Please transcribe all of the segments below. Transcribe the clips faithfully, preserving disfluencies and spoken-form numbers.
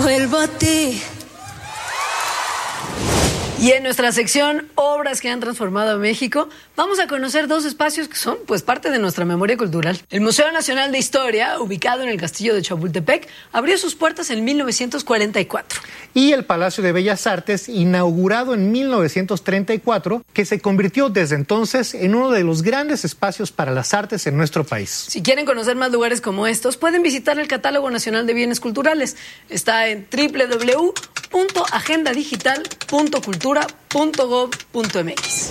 Vuelvo a ti. Y en nuestra sección Obras que han transformado a México, vamos a conocer dos espacios que son pues parte de nuestra memoria cultural. El Museo Nacional de Historia, ubicado en el Castillo de Chapultepec, abrió sus puertas en mil novecientos cuarenta y cuatro. Y el Palacio de Bellas Artes, inaugurado en mil novecientos treinta y cuatro, que se convirtió desde entonces en uno de los grandes espacios para las artes en nuestro país. Si quieren conocer más lugares como estos, pueden visitar el Catálogo Nacional de Bienes Culturales. Está en doble u doble u doble u punto agenda digital punto cultura punto gob punto m x.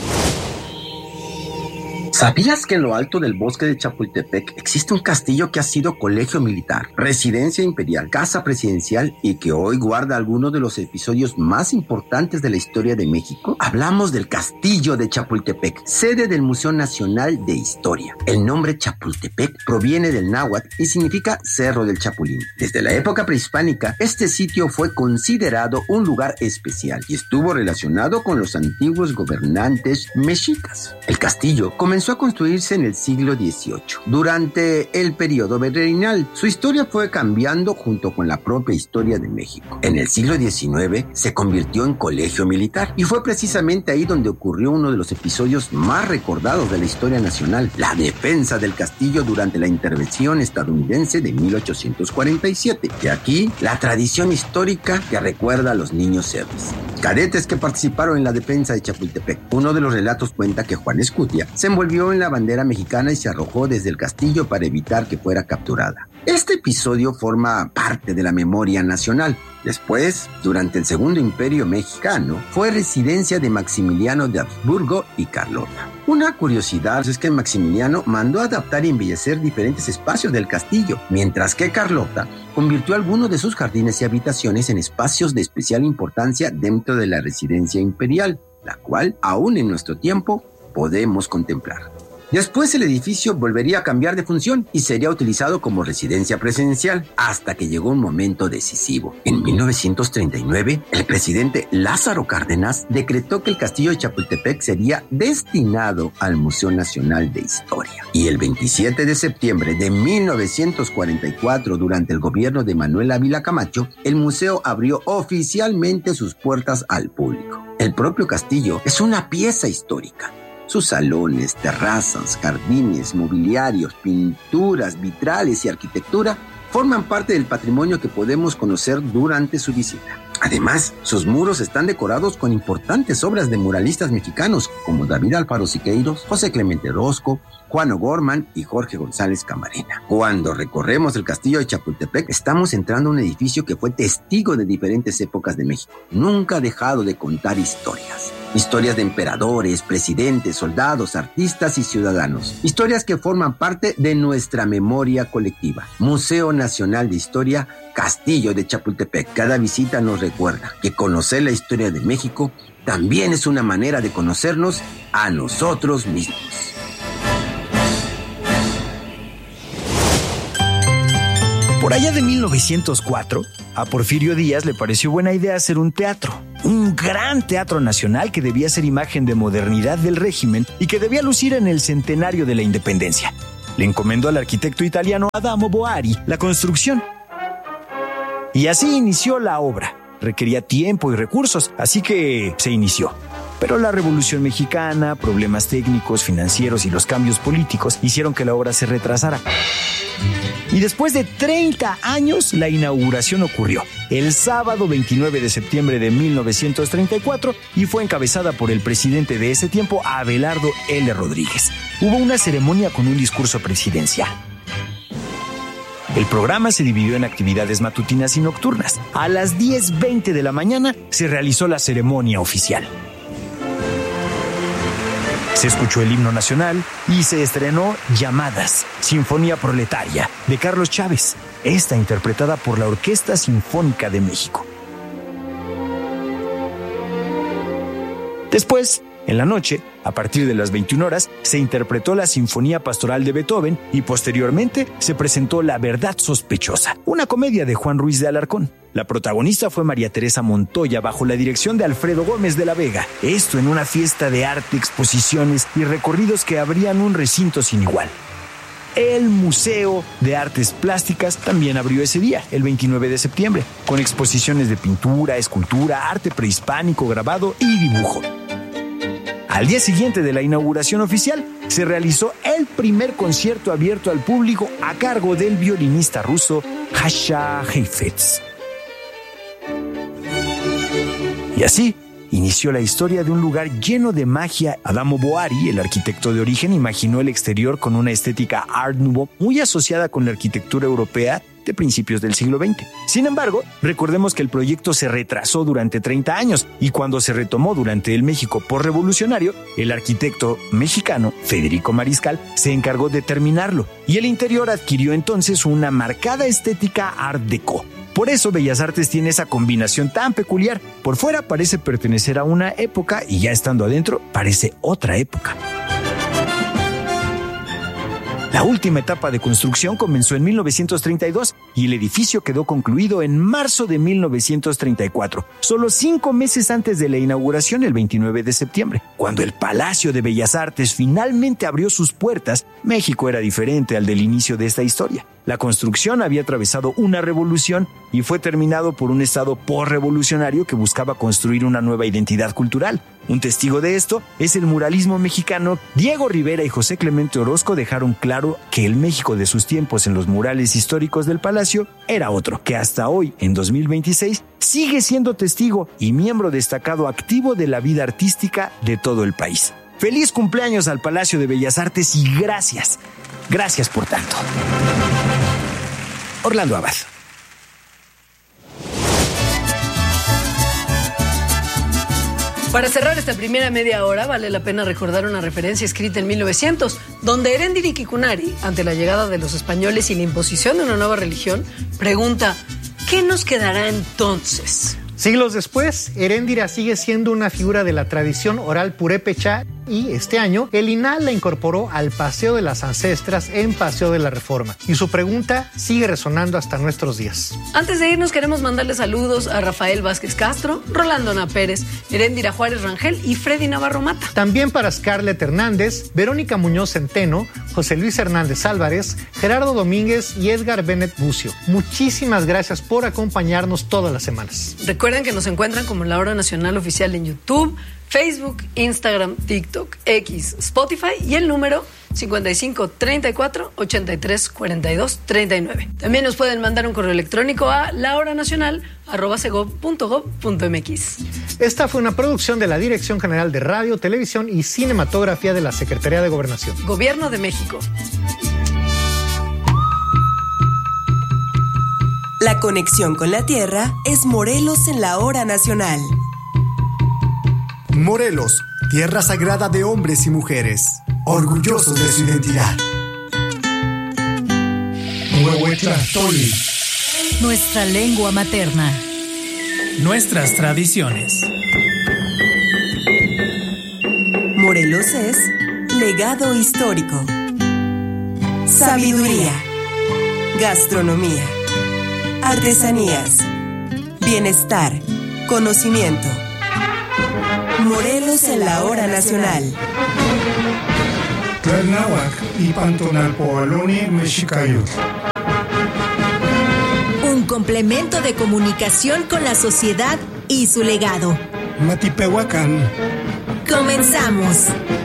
¿Sabías que en lo alto del bosque de Chapultepec existe un castillo que ha sido colegio militar, residencia imperial, casa presidencial y que hoy guarda algunos de los episodios más importantes de la historia de México? Hablamos del Castillo de Chapultepec, sede del Museo Nacional de Historia. El nombre Chapultepec proviene del náhuatl y significa Cerro del Chapulín. Desde la época prehispánica, este sitio fue considerado un lugar especial y estuvo relacionado con los antiguos gobernantes mexicas. El castillo comenzó a construirse en el siglo dieciocho, durante el periodo virreinal. Su historia fue cambiando junto con la propia historia de México. En el siglo diecinueve se convirtió en colegio militar y fue precisamente ahí donde ocurrió uno de los episodios más recordados de la historia nacional, la defensa del castillo durante la intervención estadounidense de mil ochocientos cuarenta y siete. Y aquí la tradición histórica que recuerda a los niños héroes, cadetes que participaron en la defensa de Chapultepec. Uno de los relatos cuenta que Juan Escutia se envolvió en la bandera mexicana y se arrojó desde el castillo para evitar que fuera capturada. Este episodio forma parte de la memoria nacional. Después, durante el Segundo Imperio Mexicano, fue residencia de Maximiliano de Habsburgo y Carlota. Una curiosidad es que Maximiliano mandó adaptar y embellecer diferentes espacios del castillo, mientras que Carlota convirtió algunos de sus jardines y habitaciones en espacios de especial importancia dentro de la residencia imperial, la cual, aún en nuestro tiempo, podemos contemplar. Después el edificio volvería a cambiar de función y sería utilizado como residencia presidencial hasta que llegó un momento decisivo. En mil novecientos treinta y nueve, el presidente Lázaro Cárdenas decretó que el castillo de Chapultepec sería destinado al Museo Nacional de Historia. Y el veintisiete de septiembre de mil novecientos cuarenta y cuatro, durante el gobierno de Manuel Ávila Camacho, el museo abrió oficialmente sus puertas al público. El propio castillo es una pieza histórica. Sus salones, terrazas, jardines, mobiliarios, pinturas, vitrales y arquitectura forman parte del patrimonio que podemos conocer durante su visita. Además, sus muros están decorados con importantes obras de muralistas mexicanos como David Alfaro Siqueiros, José Clemente Orozco, Juan O'Gorman y Jorge González Camarena. Cuando recorremos el castillo de Chapultepec, estamos entrando a un edificio que fue testigo de diferentes épocas de México. Nunca ha dejado de contar historias. Historias de emperadores, presidentes, soldados, artistas y ciudadanos. Historias que forman parte de nuestra memoria colectiva. Museo Nacional de Historia, Castillo de Chapultepec. Cada visita nos recuerda que conocer la historia de México también es una manera de conocernos a nosotros mismos. Por allá de mil novecientos cuatro, a Porfirio Díaz le pareció buena idea hacer un teatro, un gran teatro nacional que debía ser imagen de modernidad del régimen y que debía lucir en el centenario de la independencia. Le encomendó al arquitecto italiano Adamo Boari la construcción. Y así inició la obra. Requería tiempo y recursos, así que se inició. Pero la Revolución Mexicana, problemas técnicos, financieros y los cambios políticos hicieron que la obra se retrasara. Y después de treinta años, la inauguración ocurrió el sábado veintinueve de septiembre de mil novecientos treinta y cuatro y fue encabezada por el presidente de ese tiempo, Abelardo L. Rodríguez. Hubo una ceremonia con un discurso presidencial. El programa se dividió en actividades matutinas y nocturnas. A las diez veinte de la mañana se realizó la ceremonia oficial. Se escuchó el himno nacional y se estrenó Llamadas, Sinfonía Proletaria, de Carlos Chávez, esta interpretada por la Orquesta Sinfónica de México. Después, en la noche, a partir de las veintiuna horas, se interpretó la Sinfonía Pastoral de Beethoven y posteriormente se presentó La Verdad Sospechosa, una comedia de Juan Ruiz de Alarcón. La protagonista fue María Teresa Montoya bajo la dirección de Alfredo Gómez de la Vega. Esto en una fiesta de arte, exposiciones y recorridos que abrían un recinto sin igual. el Museo de Artes Plásticas también abrió ese día, el veintinueve de septiembre, con exposiciones de pintura, escultura, arte prehispánico, grabado y dibujo. Al día siguiente de la inauguración oficial, se realizó el primer concierto abierto al público a cargo del violinista ruso Jasha Heifetz. Y así inició la historia de un lugar lleno de magia. Adamo Boari, el arquitecto de origen, imaginó el exterior con una estética Art Nouveau muy asociada con la arquitectura europea de principios del siglo veinte. Sin embargo, recordemos que el proyecto se retrasó durante treinta años y cuando se retomó durante el México posrevolucionario, el arquitecto mexicano Federico Mariscal se encargó de terminarlo y el interior adquirió entonces una marcada estética Art Deco. Por eso Bellas Artes tiene esa combinación tan peculiar. Por fuera parece pertenecer a una época y ya estando adentro parece otra época. La última etapa de construcción comenzó en mil novecientos treinta y dos y el edificio quedó concluido en marzo de mil novecientos treinta y cuatro, solo cinco meses antes de la inauguración el veintinueve de septiembre. Cuando el Palacio de Bellas Artes finalmente abrió sus puertas, México era diferente al del inicio de esta historia. La construcción había atravesado una revolución y fue terminado por un estado posrevolucionario que buscaba construir una nueva identidad cultural. Un testigo de esto es el muralismo mexicano. Diego Rivera y José Clemente Orozco dejaron claro que el México de sus tiempos en los murales históricos del Palacio era otro, que hasta hoy, en dos mil veintiséis, sigue siendo testigo y miembro destacado activo de la vida artística de todo el país. Feliz cumpleaños al Palacio de Bellas Artes y gracias, gracias por tanto. Orlando Abad. Para cerrar esta primera media hora, vale la pena recordar una referencia escrita en mil novecientos, donde Erendira Kikunari, ante la llegada de los españoles y la imposición de una nueva religión, pregunta: ¿qué nos quedará entonces? Siglos después, Erendira sigue siendo una figura de la tradición oral purépecha y este año el I N A H la incorporó al Paseo de las Ancestras en Paseo de la Reforma. Y su pregunta sigue resonando hasta nuestros días. Antes de irnos, queremos mandarle saludos a Rafael Vázquez Castro, Rolando Ana Pérez, Erendira Juárez Rangel y Freddy Navarro Mata. También para Scarlett Hernández, Verónica Muñoz Centeno, José Luis Hernández Álvarez, Gerardo Domínguez y Edgar Bennett Bucio. Muchísimas gracias por acompañarnos todas las semanas. Recuerden que nos encuentran como La Hora Nacional Oficial en YouTube, Facebook, Instagram, TikTok, X, Spotify y el número cincuenta y cinco, treinta y cuatro, ochenta y tres, cuarenta y dos, treinta y nueve. También nos pueden mandar un correo electrónico a lahoranacional arroba segov punto gov punto mx. Esta fue una producción de la Dirección General de Radio, Televisión y Cinematografía de la Secretaría de Gobernación. Gobierno de México. La conexión con la tierra es Morelos en la Hora Nacional. Morelos, tierra sagrada de hombres y mujeres, orgullosos de su identidad. Huehuetlactoli. Nuestra lengua materna. Nuestras tradiciones. Morelos es legado histórico, sabiduría, gastronomía, artesanías, bienestar, conocimiento. Morelos en la Hora Nacional. Tlalnáhuac y Pantonalpoaloni Mexicayos. Un complemento de comunicación con la sociedad y su legado. Matipehuacán. Comenzamos.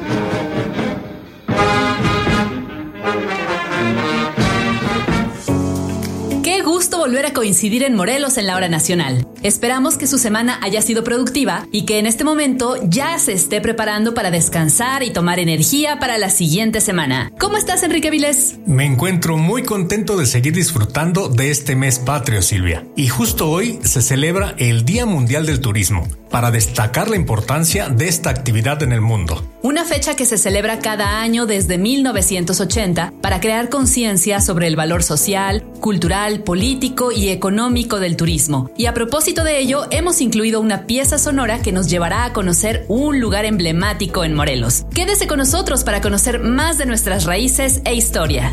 Volver a coincidir en Morelos en la Hora Nacional. Esperamos que su semana haya sido productiva y que en este momento ya se esté preparando para descansar y tomar energía para la siguiente semana. ¿Cómo estás, Enrique Vilés? Me encuentro muy contento de seguir disfrutando de este mes patrio, Silvia. Y justo hoy se celebra el Día Mundial del Turismo, para destacar la importancia de esta actividad en el mundo. Una fecha que se celebra cada año desde mil novecientos ochenta para crear conciencia sobre el valor social, cultural, político y económico del turismo. Y a propósito de ello, hemos incluido una pieza sonora que nos llevará a conocer un lugar emblemático en Morelos. Quédese con nosotros para conocer más de nuestras raíces e historia.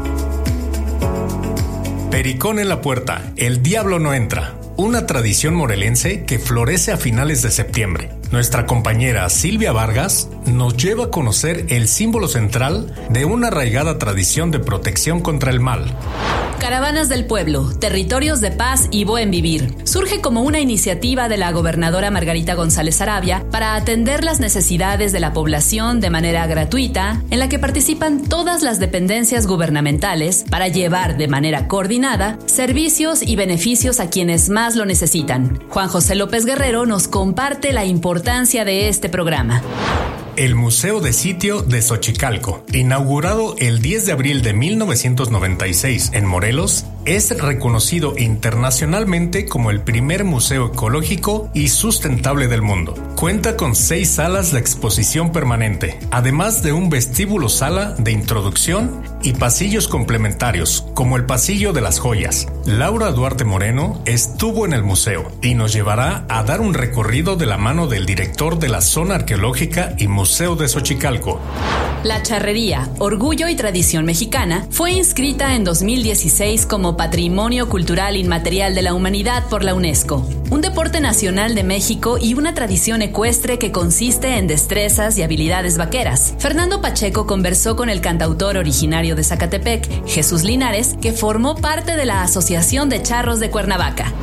Pericón en la puerta, el diablo no entra. Una tradición morelense que florece a finales de septiembre. Nuestra compañera Silvia Vargas nos lleva a conocer el símbolo central de una arraigada tradición de protección contra el mal. Caravanas del Pueblo, Territorios de Paz y Buen Vivir. Surge como una iniciativa de la gobernadora Margarita González Arabia para atender las necesidades de la población de manera gratuita, en la que participan todas las dependencias gubernamentales para llevar de manera coordinada servicios y beneficios a quienes más lo necesitan. Juan José López Guerrero nos comparte la importancia de este programa. El Museo de Sitio de Xochicalco, inaugurado el diez de abril de mil novecientos noventa y seis en Morelos, es reconocido internacionalmente como el primer museo ecológico y sustentable del mundo. Cuenta con seis salas de exposición permanente, además de un vestíbulo sala de introducción y pasillos complementarios, como el Pasillo de las Joyas. Laura Duarte Moreno estuvo en el museo y nos llevará a dar un recorrido de la mano del director de la Zona Arqueológica y Museo de Xochicalco. La charrería, orgullo y tradición mexicana, fue inscrita en dos mil dieciséis como Patrimonio Cultural Inmaterial de la Humanidad por la UNESCO. Un deporte nacional de México y una tradición ecuestre que consiste en destrezas y habilidades vaqueras. Fernando Pacheco conversó con el cantautor originario de Zacatepec, Jesús Linares, que formó parte de la Asociación de Charros de Cuernavaca.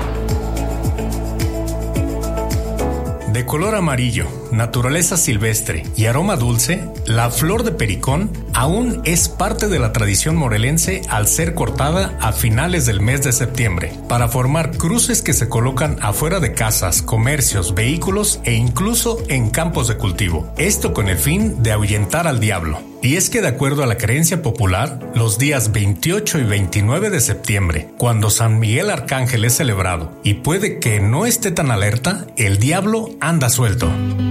De color amarillo, naturaleza silvestre y aroma dulce, la flor de pericón aún es parte de la tradición morelense al ser cortada a finales del mes de septiembre para formar cruces que se colocan afuera de casas, comercios, vehículos e incluso en campos de cultivo. Esto con el fin de ahuyentar al diablo. Y es que de acuerdo a la creencia popular, los días veintiocho y veintinueve de septiembre, cuando San Miguel Arcángel es celebrado y puede que no esté tan alerta, el diablo anda suelto.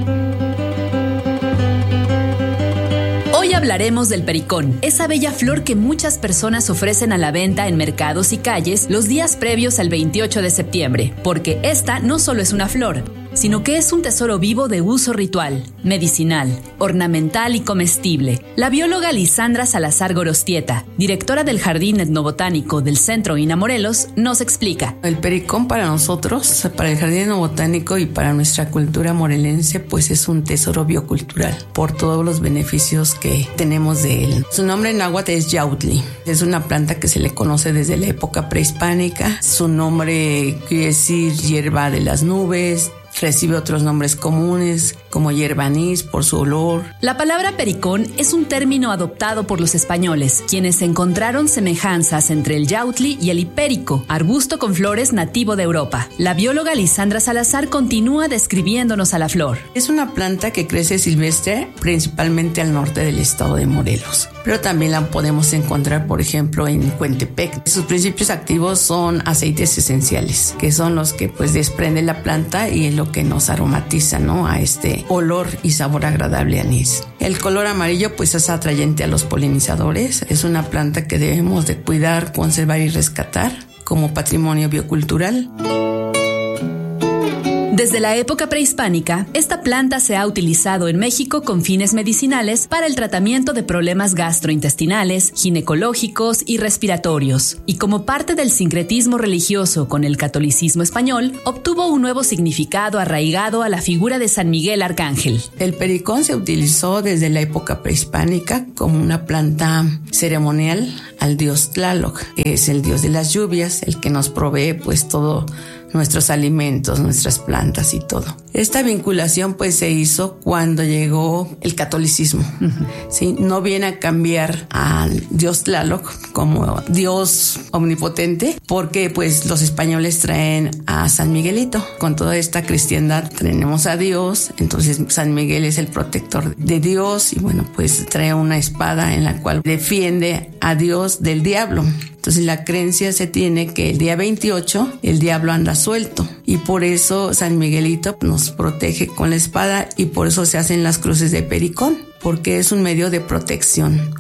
Hoy hablaremos del pericón, esa bella flor que muchas personas ofrecen a la venta en mercados y calles los días previos al veintiocho de septiembre, porque esta no solo es una flor, sino que es un tesoro vivo de uso ritual, medicinal, ornamental y comestible. La bióloga Lisandra Salazar Gorostieta, directora del Jardín Etnobotánico del Centro INA Morelos, nos explica. El pericón para nosotros, para el Jardín Etnobotánico y para nuestra cultura morelense, pues es un tesoro biocultural por todos los beneficios que tenemos de él. Su nombre en náhuatl es yautli. Es una planta que se le conoce desde la época prehispánica. Su nombre quiere decir hierba de las nubes. Recibe otros nombres comunes como hierba anís por su olor. La palabra pericón es un término adoptado por los españoles, quienes encontraron semejanzas entre el yautli y el hipérico, arbusto con flores nativo de Europa. La bióloga Lisandra Salazar continúa describiéndonos a la flor. Es una planta que crece silvestre principalmente al norte del estado de Morelos, pero también la podemos encontrar, por ejemplo, en Coentepec. Sus principios activos son aceites esenciales, que son los que pues desprende la planta y es lo que nos aromatiza, ¿no?, a este olor y sabor agradable a anís. El color amarillo pues es atrayente a los polinizadores. Es una planta que debemos de cuidar, conservar y rescatar como patrimonio biocultural. Desde la época prehispánica, esta planta se ha utilizado en México con fines medicinales para el tratamiento de problemas gastrointestinales, ginecológicos y respiratorios. Y como parte del sincretismo religioso con el catolicismo español, obtuvo un nuevo significado arraigado a la figura de San Miguel Arcángel. El pericón se utilizó desde la época prehispánica como una planta ceremonial al dios Tlaloc, que es el dios de las lluvias, el que nos provee pues todo nuestros alimentos, nuestras plantas y todo. Esta vinculación pues se hizo cuando llegó el catolicismo. Uh-huh. ¿Sí? No viene a cambiar al dios Tlaloc como dios omnipotente, porque pues los españoles traen a San Miguelito. Con toda esta cristiandad tenemos a Dios, entonces San Miguel es el protector de Dios y bueno, pues trae una espada en la cual defiende a Dios del diablo. Entonces la creencia se tiene que el día veintiocho el diablo anda suelto y por eso San Miguelito nos protege con la espada y por eso se hacen las cruces de pericón, porque es un medio de protección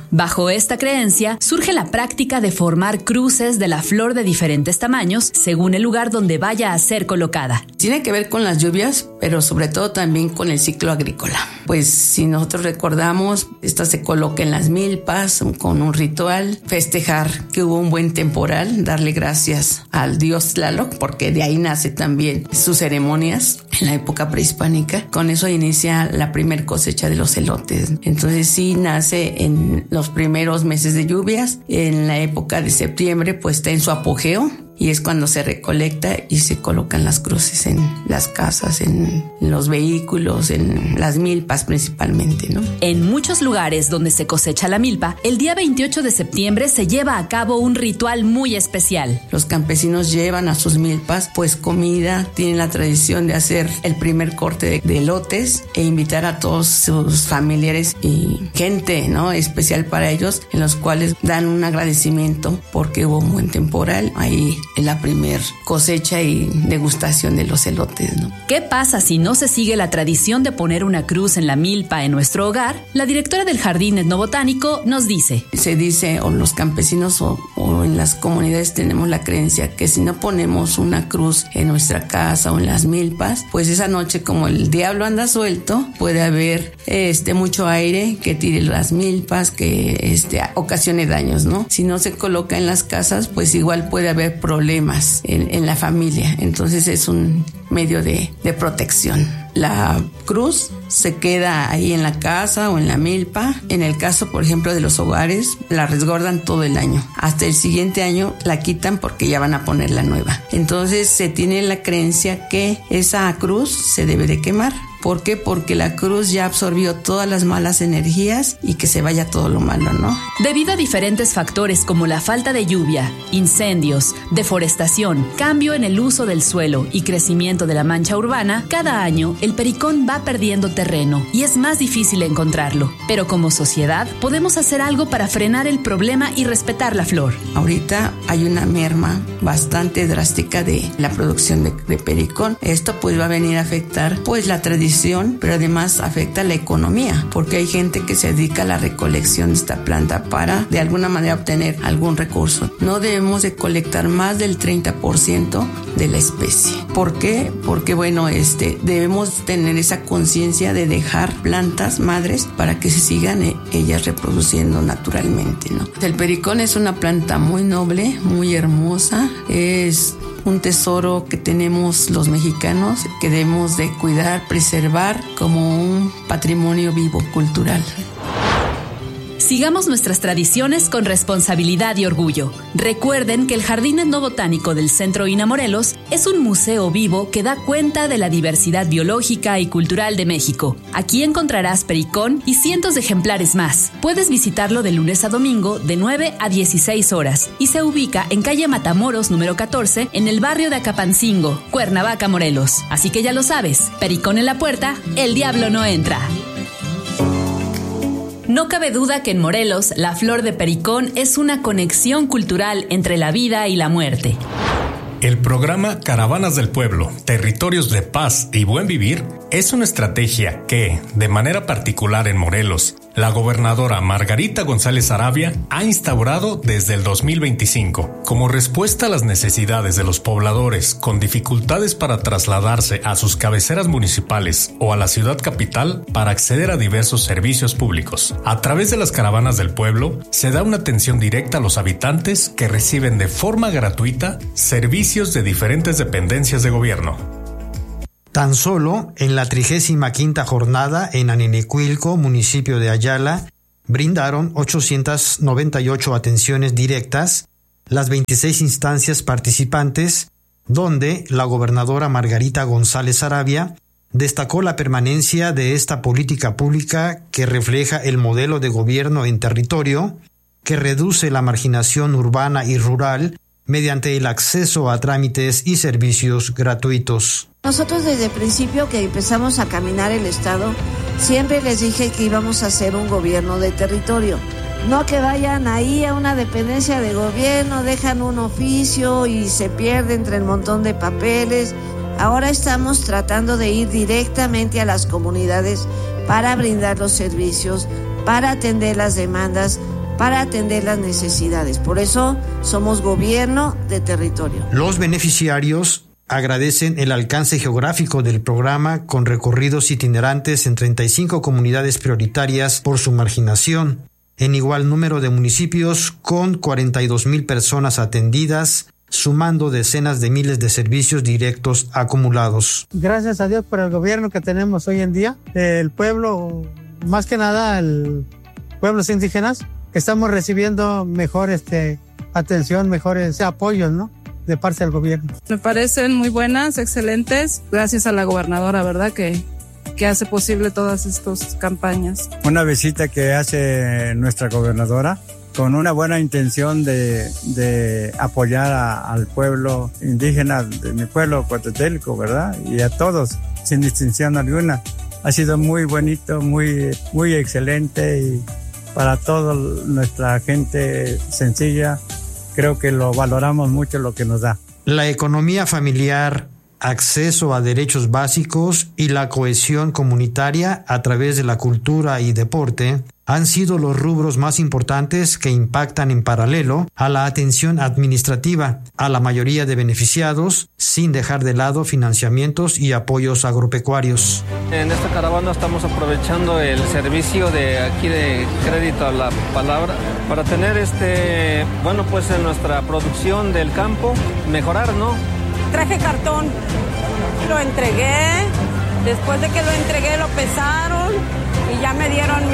Bajo esta creencia, surge la práctica de formar cruces de la flor de diferentes tamaños según el lugar donde vaya a ser colocada. Tiene que ver con las lluvias, pero sobre todo también con el ciclo agrícola. Pues si nosotros recordamos, esta se coloca en las milpas con un ritual, festejar que hubo un buen temporal, darle gracias al dios Tlaloc, porque de ahí nace también sus ceremonias en la época prehispánica. Con eso inicia la primer cosecha de los elotes. Entonces sí nace en los primeros meses de lluvias, en la época de septiembre pues está en su apogeo. Y es cuando se recolecta y se colocan las cruces en las casas, en los vehículos, en las milpas principalmente, ¿no? En muchos lugares donde se cosecha la milpa, el día veintiocho de septiembre se lleva a cabo un ritual muy especial. Los campesinos llevan a sus milpas pues comida, tienen la tradición de hacer el primer corte de, de elotes e invitar a todos sus familiares y gente, ¿no? Especial para ellos, en los cuales dan un agradecimiento porque hubo un buen temporal ahí en la primer cosecha y degustación de los elotes, ¿no? ¿Qué pasa si no se sigue la tradición de poner una cruz en la milpa en nuestro hogar? La directora del Jardín Etnobotánico nos dice. Se dice, o los campesinos o, o en las comunidades tenemos la creencia que si no ponemos una cruz en nuestra casa o en las milpas, pues esa noche como el diablo anda suelto, puede haber este mucho aire que tire las milpas, que este ocasione daños, ¿no? Si no se coloca en las casas, pues igual puede haber problemas problemas en, en la familia. Entonces es un medio de, de protección. La cruz se queda ahí en la casa o en la milpa. En el caso, por ejemplo, de los hogares, la resguardan todo el año. Hasta el siguiente año la quitan porque ya van a poner la nueva. Entonces se tiene la creencia que esa cruz se debe de quemar. ¿Por qué? Porque la cruz ya absorbió todas las malas energías y que se vaya todo lo malo, ¿no? Debido a diferentes factores como la falta de lluvia, incendios, deforestación, cambio en el uso del suelo y crecimiento de la mancha urbana, cada año el pericón va perdiendo terreno y es más difícil encontrarlo. Pero como sociedad podemos hacer algo para frenar el problema y respetar la flor. Ahorita hay una merma bastante drástica de la producción de, de pericón. Esto pues va a venir a afectar pues la tradición, pero además afecta la economía, porque hay gente que se dedica a la recolección de esta planta para de alguna manera obtener algún recurso. No debemos de colectar más del treinta por ciento de la especie. ¿Por qué? Porque bueno, este, debemos tener esa conciencia de dejar plantas madres para que se sigan eh, ellas reproduciendo naturalmente, ¿no? El pericón es una planta muy noble, muy hermosa, es un tesoro que tenemos los mexicanos que debemos de cuidar, preservar como un patrimonio vivo cultural. Sigamos nuestras tradiciones con responsabilidad y orgullo. Recuerden que el Jardín Etnobotánico del Centro I N A Morelos es un museo vivo que da cuenta de la diversidad biológica y cultural de México. Aquí encontrarás pericón y cientos de ejemplares más. Puedes visitarlo de lunes a domingo de nueve a dieciséis horas y se ubica en calle Matamoros número catorce en el barrio de Acapancingo, Cuernavaca, Morelos. Así que ya lo sabes, pericón en la puerta, el diablo no entra. No cabe duda que en Morelos la flor de pericón es una conexión cultural entre la vida y la muerte. El programa Caravanas del Pueblo, Territorios de Paz y Buen Vivir es una estrategia que, de manera particular en Morelos, la gobernadora Margarita González Arabia ha instaurado desde el dos mil veinticinco como respuesta a las necesidades de los pobladores con dificultades para trasladarse a sus cabeceras municipales o a la ciudad capital para acceder a diversos servicios públicos. A través de las Caravanas del Pueblo se da una atención directa a los habitantes que reciben de forma gratuita servicios de diferentes dependencias de gobierno. Tan solo en la trigésima quinta jornada en Aninicuilco, municipio de Ayala, brindaron ochocientas noventa y ocho atenciones directas, las veintiséis instancias participantes, donde la gobernadora Margarita González Arabia destacó la permanencia de esta política pública que refleja el modelo de gobierno en territorio, que reduce la marginación urbana y rural mediante el acceso a trámites y servicios gratuitos. Nosotros desde el principio que empezamos a caminar el Estado, siempre les dije que íbamos a hacer un gobierno de territorio. No que vayan ahí a una dependencia de gobierno, dejan un oficio y se pierde entre el montón de papeles. Ahora estamos tratando de ir directamente a las comunidades para brindar los servicios, para atender las demandas, para atender las necesidades. Por eso somos gobierno de territorio. Los beneficiarios agradecen el alcance geográfico del programa con recorridos itinerantes en treinta y cinco comunidades prioritarias por su marginación, en igual número de municipios con cuarenta y dos mil personas atendidas, sumando decenas de miles de servicios directos acumulados. Gracias a Dios por el gobierno que tenemos hoy en día, el pueblo, más que nada el pueblos indígenas, que estamos recibiendo mejor este, atención, mejores apoyos, ¿no?, de parte del gobierno. Me parecen muy buenas, excelentes, gracias a la gobernadora, ¿verdad?, que, que hace posible todas estas campañas. Una visita que hace nuestra gobernadora con una buena intención de, de apoyar a, al pueblo indígena de mi pueblo, Coatetelco, ¿verdad?, y a todos, sin distinción alguna. Ha sido muy bonito, muy, muy excelente, y para toda nuestra gente sencilla, creo que lo valoramos mucho lo que nos da. La economía familiar, acceso a derechos básicos y la cohesión comunitaria a través de la cultura y deporte han sido los rubros más importantes que impactan en paralelo a la atención administrativa a la mayoría de beneficiados, sin dejar de lado financiamientos y apoyos agropecuarios. En esta caravana estamos aprovechando el servicio de aquí de Crédito a la Palabra para tener este, bueno, pues en nuestra producción del campo, mejorar, ¿no? Traje cartón, lo entregué, después de que lo entregué lo pesaron y ya me dieron mi,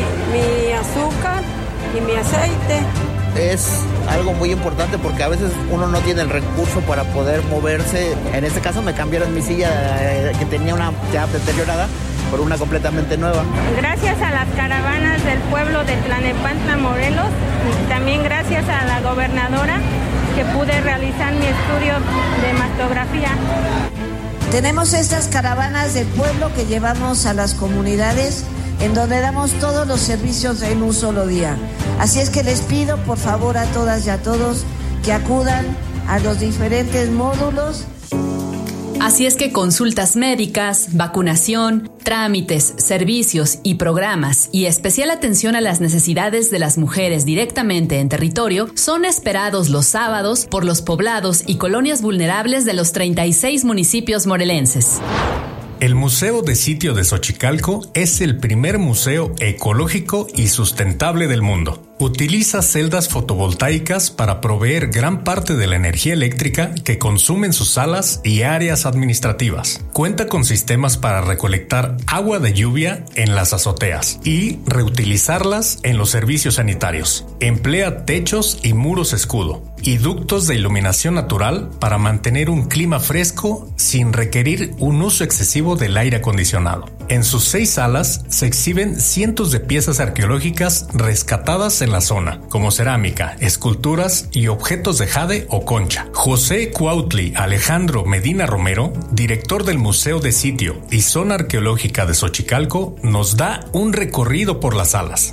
mi azúcar y mi aceite. Es algo muy importante porque a veces uno no tiene el recurso para poder moverse. En este caso me cambiaron mi silla eh, que tenía una ya deteriorada por una completamente nueva. Gracias a las caravanas del pueblo de Tlanepantla, Morelos, y también gracias a la gobernadora que pude realizar mi estudio de mastografía. Tenemos estas caravanas del pueblo que llevamos a las comunidades en donde damos todos los servicios en un solo día. Así es que les pido por favor a todas y a todos que acudan a los diferentes módulos. Así es que consultas médicas, vacunación, trámites, servicios y programas y especial atención a las necesidades de las mujeres directamente en territorio son esperados los sábados por los poblados y colonias vulnerables de los treinta y seis municipios morelenses. El Museo de Sitio de Xochicalco es el primer museo ecológico y sustentable del mundo. Utiliza celdas fotovoltaicas para proveer gran parte de la energía eléctrica que consumen sus salas y áreas administrativas. Cuenta con sistemas para recolectar agua de lluvia en las azoteas y reutilizarlas en los servicios sanitarios. Emplea techos y muros escudo y ductos de iluminación natural para mantener un clima fresco sin requerir un uso excesivo del aire acondicionado. En sus seis salas se exhiben cientos de piezas arqueológicas rescatadas en la zona, como cerámica, esculturas y objetos de jade o concha. José Cuautli Alejandro Medina Romero, director del Museo de Sitio y Zona Arqueológica de Xochicalco, nos da un recorrido por las salas.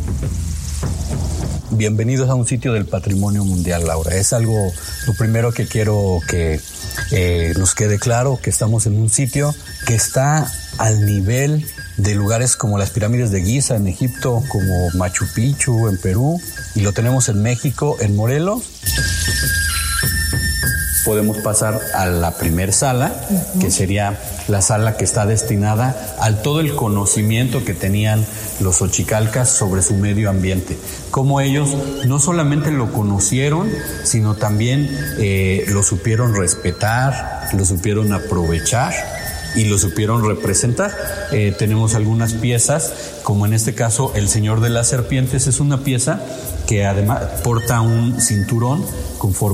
Bienvenidos a un sitio del patrimonio mundial, Laura. Es algo, lo primero que quiero que eh, nos quede claro, que estamos en un sitio que está al nivel de lugares como las pirámides de Giza en Egipto, como Machu Picchu en Perú, y lo tenemos en México, en Morelos. Podemos pasar a la primer sala, uh-huh. que sería la sala que está destinada al todo el conocimiento que tenían los xochicalcas sobre su medio ambiente. Cómo ellos no solamente lo conocieron, sino también eh, lo supieron respetar, lo supieron aprovechar y lo supieron representar. Eh, tenemos algunas piezas, como en este caso el Señor de las Serpientes, es una pieza que además porta un cinturón con forma